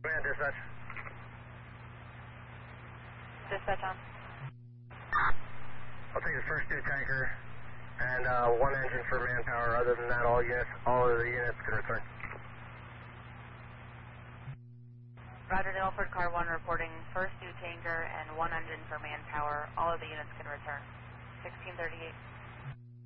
Man, dispatch. Dispatch on. I'll take the first two tanker and one engine for manpower. Other than that, all of the units can return. Roger, the Ilford Car 1 reporting first due tanker and one engine for manpower. All of the units can return. 1638.